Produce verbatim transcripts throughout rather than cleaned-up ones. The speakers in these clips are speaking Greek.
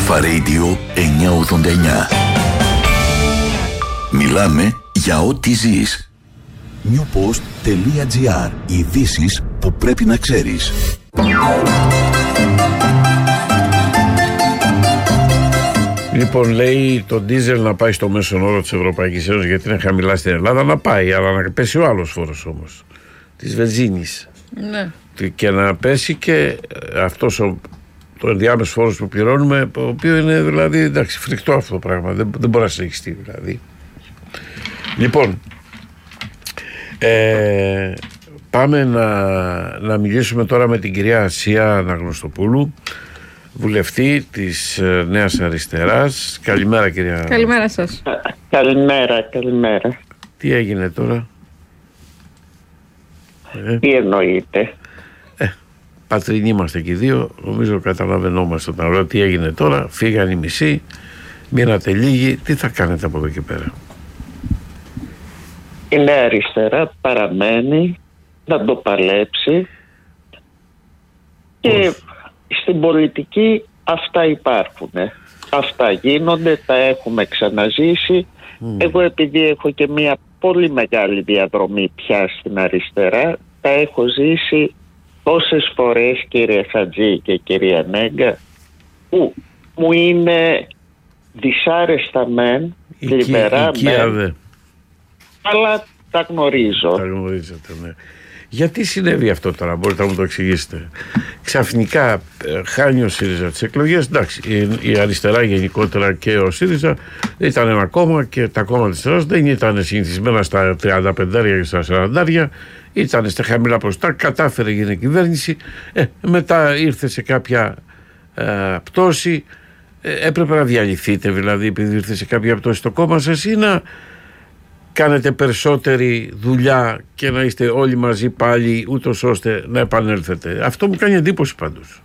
Αλφα Radio εννιακόσια ογδόντα εννιά. Μιλάμε για ό,τι ζεις. newpost.gr. Ειδήσεις που πρέπει να ξέρεις. Λοιπόν, λέει το ντίζελ να πάει στο μέσον όρο της Ευρωπαϊκής Ένωσης γιατί είναι χαμηλά στην Ελλάδα. Να πάει, αλλά να πέσει ο άλλος φόρος όμως, της βενζίνης. Ναι. Και να πέσει και αυτός ο, το ενδιάμεσο φόρος που πληρώνουμε, ο οποίο είναι δηλαδή, εντάξει, φρικτό αυτό το πράγμα. Δεν, δεν μπορεί να συνεχιστεί δηλαδή. Λοιπόν, ε, πάμε να, να μιλήσουμε τώρα με την κυρία Ασία Αναγνωστοπούλου, βουλευτή της Νέας Αριστεράς. Καλημέρα, κυρία. Καλημέρα σας. Καλημέρα, καλημέρα. Τι έγινε τώρα? Ε, Τι εννοείται? ε, πατρινοί είμαστε και οι δύο. Νομίζω καταλαβαίνόμαστε όταν λέω τι έγινε τώρα. Φύγαν οι μισοί, μείνατε λίγοι. Τι θα κάνετε από εδώ και πέρα? Η Νέα Αριστερά παραμένει να το παλέψει και Πώς? στην πολιτική αυτά υπάρχουν. Αυτά γίνονται, τα έχουμε ξαναζήσει. Mm. Εγώ επειδή έχω και μια πολύ μεγάλη διαδρομή πια στην αριστερά, τα έχω ζήσει τόσες φορές, κύριε Χατζή και κυρία Νέγκα, που μου είναι δυσάρεστα μεν, λιπερά μεν, αλλά τα γνωρίζω. Τα γνωρίζετε, ναι. Γιατί συνέβη αυτό τώρα, μπορείτε να μου το εξηγήσετε? Ξαφνικά ε, χάνει ο ΣΥΡΙΖΑ τις εκλογές. Εντάξει, η, η αριστερά γενικότερα και ο ΣΥΡΙΖΑ ήταν ένα κόμμα και τα κόμματα της αριστεράς δεν ήταν συνηθισμένα στα τριάντα πέντε και στα σαράντα. Ήταν στα χαμηλά ποσοστά, κατάφερε γίνει κυβέρνηση. Ε, μετά ήρθε σε κάποια ε, πτώση. Ε, έπρεπε να διαλυθείτε δηλαδή επειδή ήρθε σε κάποια πτώση το κόμμα σας, ή να κάνετε περισσότερη δουλειά και να είστε όλοι μαζί πάλι ούτως ώστε να επανέλθετε? Αυτό μου κάνει εντύπωση πάντως.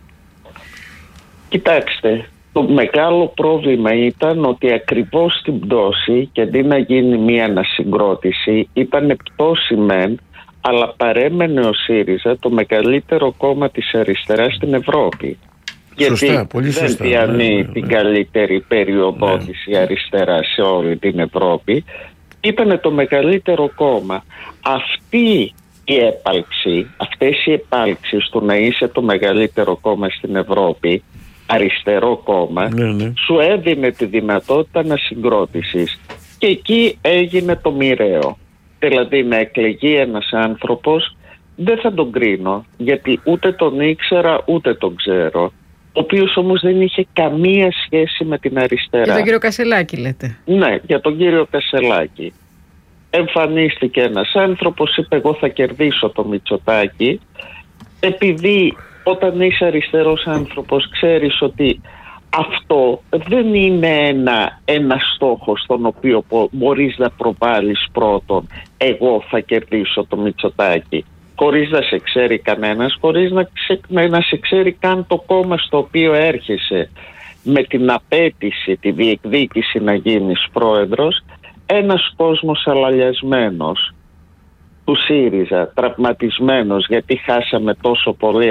Κοιτάξτε, το μεγάλο πρόβλημα ήταν ότι ακριβώς στην πτώση, και αντί να γίνει μία ανασυγκρότηση, ήταν πτώση μεν, αλλά παρέμενε ο ΣΥΡΙΖΑ το μεγαλύτερο κόμμα της αριστεράς στην Ευρώπη. Σωστά, γιατί πολύ δεν σωστά, διανύει ναι, ναι, την ναι. καλύτερη περιοδότηση ναι. αριστερά σε όλη την Ευρώπη. Ήταν το μεγαλύτερο κόμμα. Αυτή η έπαλξη, αυτές οι επάλξεις του να είσαι το μεγαλύτερο κόμμα στην Ευρώπη, αριστερό κόμμα, ναι, ναι. σου έδινε τη δυνατότητα ανασυγκρότησης. Και εκεί έγινε το μοιραίο. Δηλαδή να εκλεγεί ένας άνθρωπος, δεν θα τον κρίνω, γιατί ούτε τον ήξερα ούτε τον ξέρω, ο οποίος όμως δεν είχε καμία σχέση με την αριστερά. Για τον κύριο Κασελάκη λέτε? Ναι, για τον κύριο Κασελάκη. Εμφανίστηκε ένας άνθρωπος, είπε εγώ θα κερδίσω το Μητσοτάκη, επειδή όταν είσαι αριστερός άνθρωπος ξέρεις ότι αυτό δεν είναι ένα, ένα στόχο στον οποίο μπορείς να προβάλλεις πρώτον εγώ θα κερδίσω το Μητσοτάκη, χωρίς να σε ξέρει κανένας, χωρίς να, ξε, να σε ξέρει καν το κόμμα στο οποίο έρχεσαι με την απέτηση, τη διεκδίκηση να γίνεις πρόεδρος. Ένας κόσμος αλαλιασμένος του ΣΥΡΙΖΑ, τραυματισμένος γιατί χάσαμε τόσο πολύ